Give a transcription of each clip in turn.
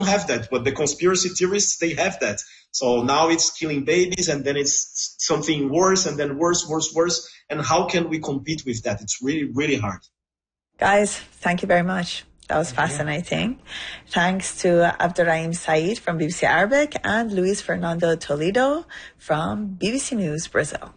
have that, but the conspiracy theorists, they have that. So now it's killing babies, and then it's something worse, and then worse. And how can we compete with that? It's really, really hard. Guys, thank you very much. That was fascinating. Thanks to Abdurrahim Said from BBC Arabic and Luis Fernando Toledo from BBC News Brazil.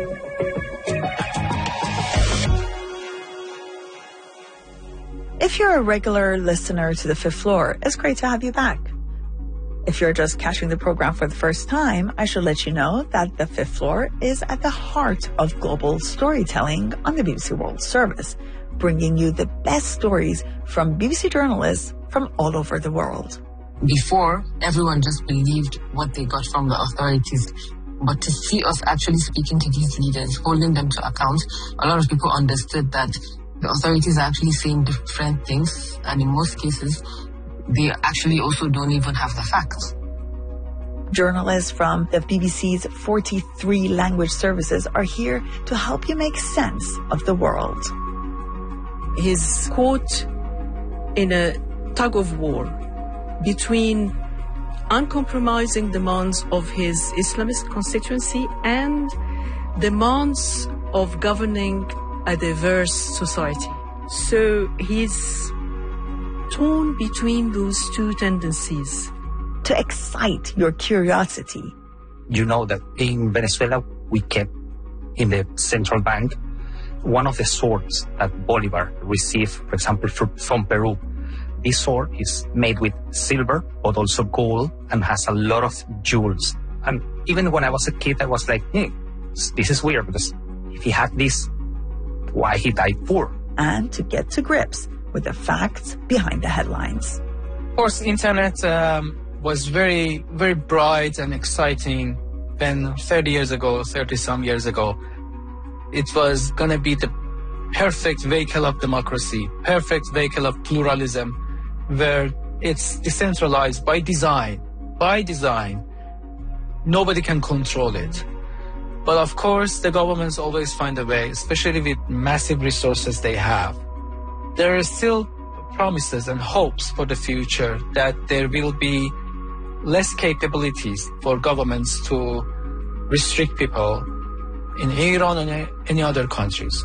If you're a regular listener to The Fifth Floor, it's great to have you back. If you're just catching the program for the first time, I should let you know that The Fifth Floor is at the heart of global storytelling on the BBC World Service, bringing you the best stories from BBC journalists from all over the world. Before, everyone just believed what they got from the authorities. But to see us actually speaking to these leaders, holding them to account, a lot of people understood that the authorities are actually saying different things, and in most cases, they actually also don't even have the facts. Journalists from the BBC's 43 language services are here to help you make sense of the world. He's caught in a tug of war between uncompromising demands of his Islamist constituency and demands of governing a diverse society. So he's torn between those two tendencies. To excite your curiosity. You know that in Venezuela, we kept in the central bank one of the swords that Bolivar received, for example, from Peru. This sword is made with silver, but also gold, and has a lot of jewels. And even when I was a kid, I was like, this is weird, because if he had this, why he died poor? And to get to grips with the facts behind the headlines. Of course, internet was very, very bright and exciting then 30-some years ago. It was going to be the perfect vehicle of democracy, perfect vehicle of pluralism, where it's decentralized by design. By design, nobody can control it. But of course, the governments always find a way, especially with massive resources they have. There are still promises and hopes for the future that there will be less capabilities for governments to restrict people in Iran and any other countries.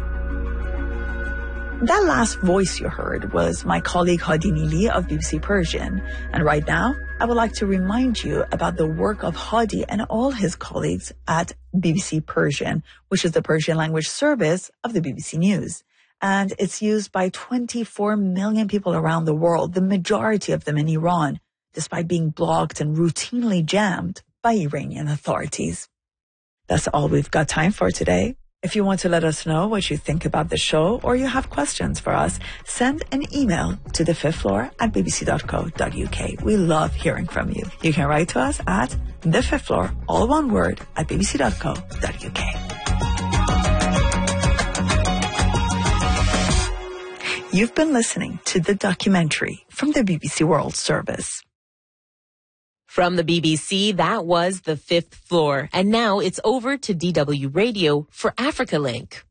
That last voice you heard was my colleague Hadi Nili of BBC Persian. And right now, I would like to remind you about the work of Hadi and all his colleagues at BBC Persian, which is the Persian language service of the BBC News. And it's used by 24 million people around the world, the majority of them in Iran, despite being blocked and routinely jammed by Iranian authorities. That's all we've got time for today. If you want to let us know what you think about the show or you have questions for us, send an email to thefifthfloor@bbc.co.uk. We love hearing from you. You can write to us at thefifthfloor, all one word, @bbc.co.uk. You've been listening to the documentary from the BBC World Service. From the BBC, that was The Fifth Floor. And now it's over to DW Radio for Africa Link.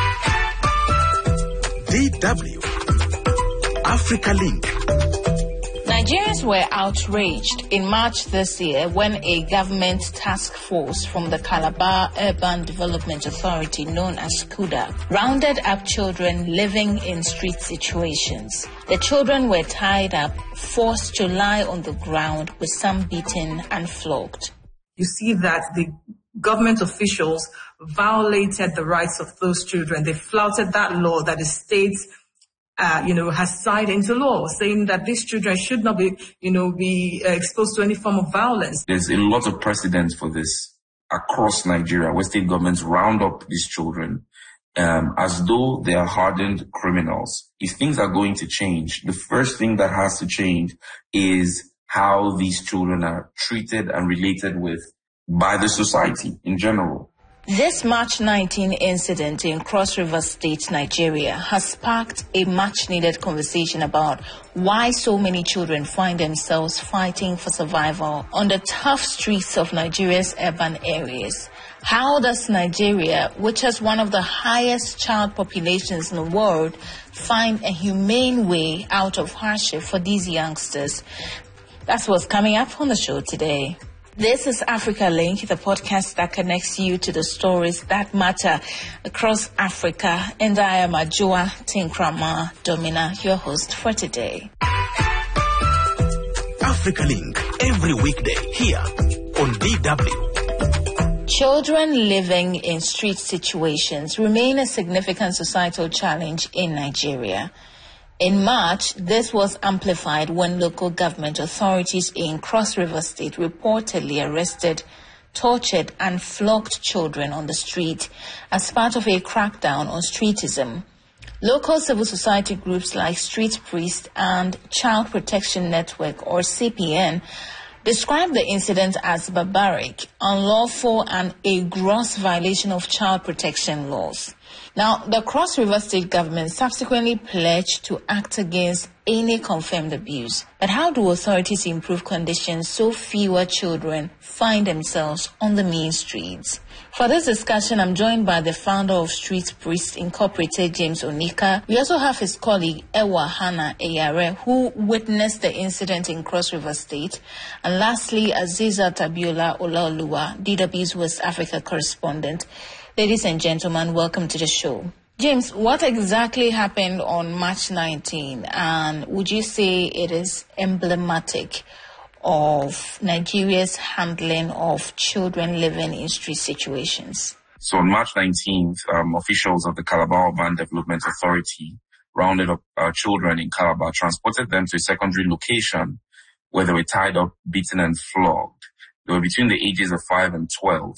DW Africa Link. Nigerians were outraged in March this year when a government task force from the Calabar Urban Development Authority, known as KUDA, rounded up children living in street situations. The children were tied up, forced to lie on the ground, with some beaten and flogged. You see that the government officials violated the rights of those children. They flouted that law that the state has signed into law, saying that these children should not be exposed to any form of violence. There's a lot of precedent for this across Nigeria, where state governments round up these children as though they are hardened criminals. If things are going to change, the first thing that has to change is how these children are treated and related with by the society in general. This March 19 incident in Cross River State, Nigeria, has sparked a much-needed conversation about why so many children find themselves fighting for survival on the tough streets of Nigeria's urban areas. How does Nigeria, which has one of the highest child populations in the world, find a humane way out of hardship for these youngsters? That's what's coming up on the show today. This is Africa Link, the podcast that connects you to the stories that matter across Africa. And I am Ajua Tinkrama Domina, your host for today. Africa Link, every weekday here on DW. Children living in street situations remain a significant societal challenge in Nigeria. In March, this was amplified when local government authorities in Cross River State reportedly arrested, tortured and flogged children on the street as part of a crackdown on streetism. Local civil society groups like Street Priest and Child Protection Network, or CPN, described the incident as barbaric, unlawful and a gross violation of child protection laws. Now, the Cross River State government subsequently pledged to act against any confirmed abuse. But how do authorities improve conditions so fewer children find themselves on the mean streets? For this discussion, I'm joined by the founder of Street Priest Incorporated, James Onika. We also have his colleague, Ewa Hannah Eyare, who witnessed the incident in Cross River State. And lastly, Aziza Tabiola Olaoluwa, DW's West Africa correspondent. Ladies and gentlemen, welcome to the show. James, what exactly happened on March 19, and would you say it is emblematic of Nigeria's handling of children living in street situations? So on March 19th, officials of the Calabar Urban Development Authority rounded up children in Calabar, transported them to a secondary location where they were tied up, beaten and flogged. They were between the ages of 5 and 12.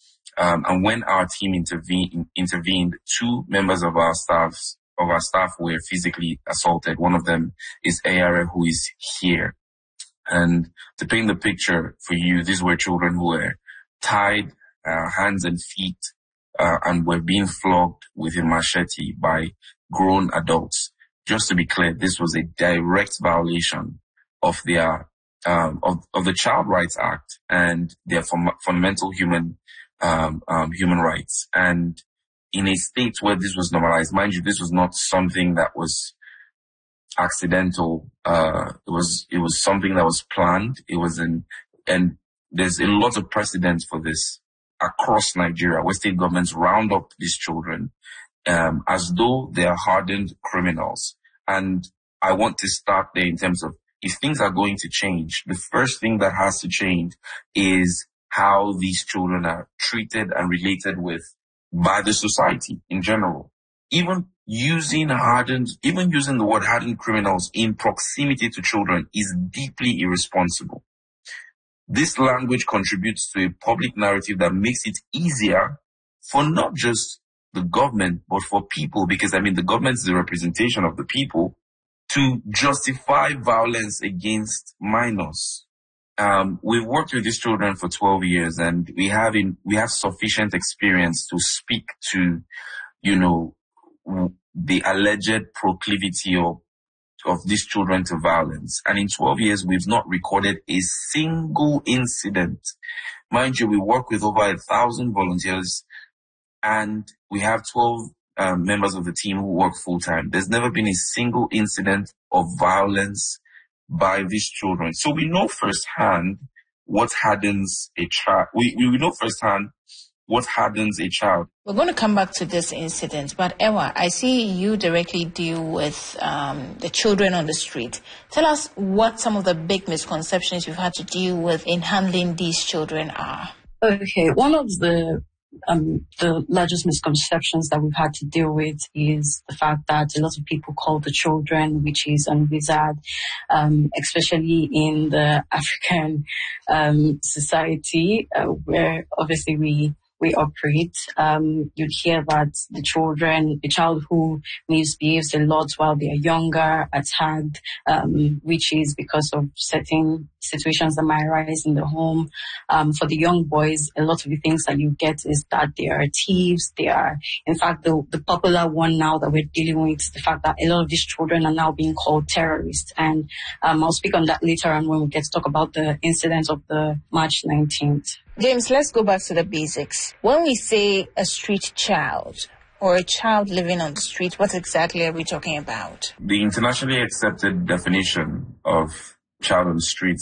And when our team intervened, 2 members of our staff were physically assaulted. One of them is Ayara, who is here. And to paint the picture for you, these were children who were tied, hands and feet, and were being flogged with a machete by grown adults. Just to be clear, this was a direct violation of their, of the Child Rights Act and their fundamental human rights. And in a state where this was normalized, mind you, this was not something that was accidental. It was something that was planned. And there's a lot of precedent for this across Nigeria, where state governments round up these children, as though they are hardened criminals. And I want to start there in terms of, if things are going to change, the first thing that has to change is how these children are treated and related with by the society in general. Even using the word hardened criminals in proximity to children is deeply irresponsible. This language contributes to a public narrative that makes it easier for not just the government, but for people, because the government is the representation of the people, to justify violence against minors. We've worked with these children for 12 years, and we have sufficient experience to speak to, the alleged proclivity of these children to violence. And in 12 years, we've not recorded a single incident. Mind you, we work with over 1,000 volunteers, and we have 12 members of the team who work full-time. There's never been a single incident of violence by these children. So we know firsthand what hardens a child. We know firsthand what hardens a child. We're going to come back to this incident, but Ewa, I see you directly deal with the children on the street. Tell us what some of the big misconceptions you've had to deal with in handling these children are. Okay, one of the largest misconceptions that we've had to deal with is the fact that a lot of people call the children witches and wizards, especially in the African society, where obviously we operate. You'd hear that a child who misbehaves a lot while they are younger, are tagged witches because of certain situations that might arise in the home. For the young boys, a lot of the things that you get is that they are thieves. They are, in fact, the popular one now that we're dealing with is the fact that a lot of these children are now being called terrorists. And I'll speak on that later on when we get to talk about the incident of the March 19th. James, let's go back to the basics. When we say a street child or a child living on the street, what exactly are we talking about? The internationally accepted definition of child on the street